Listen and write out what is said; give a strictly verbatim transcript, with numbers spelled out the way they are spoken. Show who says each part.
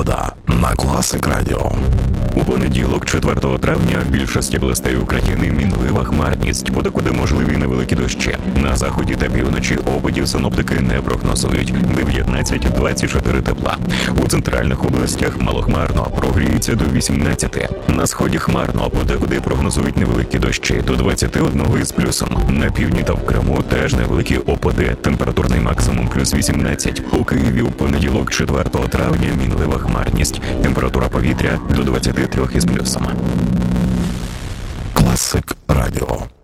Speaker 1: Погода на Класик Радіо.
Speaker 2: У понеділок, четвертого травня, в більшості областей України мінлива хмарність, подекуди можливі невеликі дощі. На заході та півночі опадів синоптики не прогнозують. дев'ятнадцять-двадцять чотири тепла. У центральних областях малохмарно, прогріється до вісімнадцяти. На сході хмарно, подекуди прогнозують невеликі дощі, до двадцяти одного із плюсом. На півдні та в Криму теж невеликі опади, температурний максимум плюс вісімнадцять. У Києві у понеділок, четвертого травня, мінлива хмарність, температура повітря до двадцяти трьох із плюсом.
Speaker 1: Класик Радіо.